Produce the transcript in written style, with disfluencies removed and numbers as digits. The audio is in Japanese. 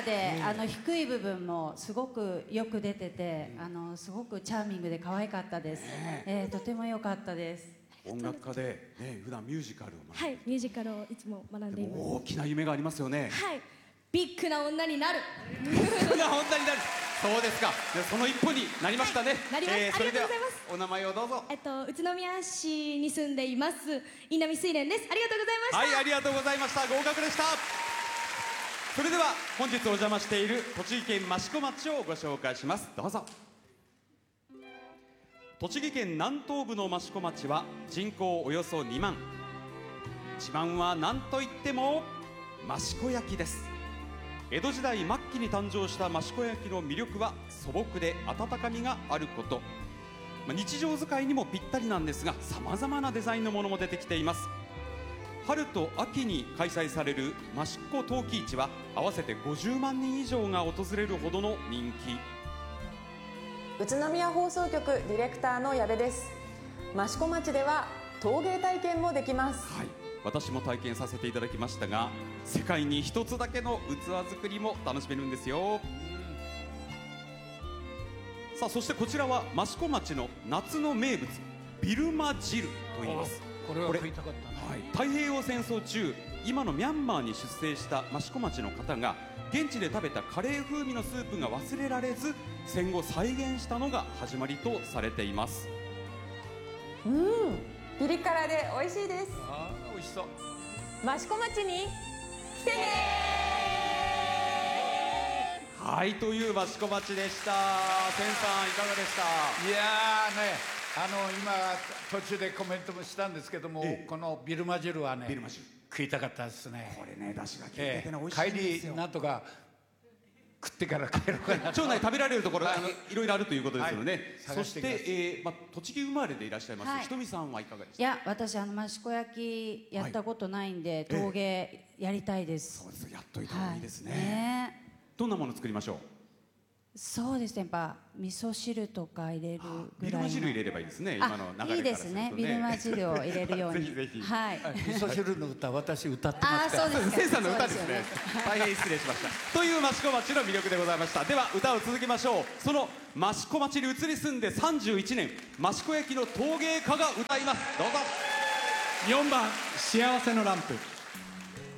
で低い部分もすごくよく出てて、すごくチャーミングで可愛かったです。とても良かったです。 音楽家で、ね、普段ミュージカルを学んで、 はい、ミュージカルをいつも学んでいます。 大きな夢がありますよね。 はい、ビッグな女になる。 ビッグな女になる。そうですか。その一歩になりましたね。 なります。ありがとうございます。 お名前をどうぞ。 宇都宮市に住んでいます稲見睡蓮です。ありがとうございました。 はい、ありがとうございました。合格でした。それでは本日お邪魔している栃木県益子町をご紹介します。どうぞ。栃木県南東部の益子町は人口およそ2万。自慢は何といっても益子焼です。江戸時代末期に誕生した益子焼の魅力は素朴で温かみがあること。日常使いにもぴったりなんですが、さまざまなデザインのものも出てきています。春と秋に開催される益子陶器市は合わせて50万人以上が訪れるほどの人気。 宇都宮放送局ディレクターの矢部です。益子町では陶芸体験もできます。 はい、私も体験させていただきましたが、世界に一つだけの器作りも楽しめるんですよ。さあ、そしてこちらは益子町の夏の名物ビルマ汁と言います。 これは食いたかったね。 はい、太平洋戦争中、今のミャンマーに出征した益子町の方が現地で食べたカレー風味のスープが忘れられず、戦後再現したのが始まりとされています。 ピリ辛で美味しいです。 ああ、美味しそう。 益子町に来てねはい、という益子町でした。千さん、いかがでした？ いやーね、今途中でコメントもしたんですけども、このビルマ汁はね、食いたかったですね。 これね、出汁が効いててね、美味しいんですよ。 帰りなんとか食ってから帰ろうかな。 町内食べられるところ、いろいろあるということですよね。 はい、 そして、栃木生まれでいらっしゃいます、ひとみさんはいかがですか？ いや、私益子焼きやったことないんで、陶芸やりたいです。 そうです、やっといた方がいいですね。どんなもの作りましょう？ そうですね、やっぱ味噌汁とか入れるぐらいの。 ビルマ汁入れればいいですね。今の流れからするとね。 いいですね、ビルマ汁を入れるように。 ぜひぜひ。 はい。 味噌汁の歌、私歌ってますから。 そうですね。 千さんの歌ですね。大変失礼しました。という益子町の魅力でございました。では歌を続けましょう。その益子町に移り住んで31年、益子焼の陶芸家が歌います。どうぞ。 4番幸せのランプ。